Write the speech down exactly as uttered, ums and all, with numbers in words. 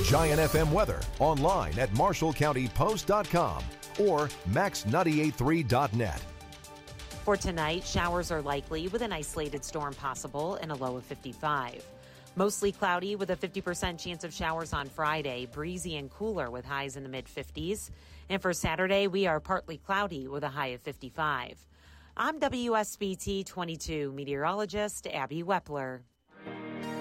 Giant F M weather online at marshall county post dot com or max nine eight three dot net. For tonight, showers are likely with an isolated storm possible and a low of fifty-five. Mostly cloudy with a fifty percent chance of showers on Friday, breezy and cooler with highs in the mid-fifties. And for Saturday, we are partly cloudy with a high of fifty-five. I'm W S B T twenty-two meteorologist Abby Wepler.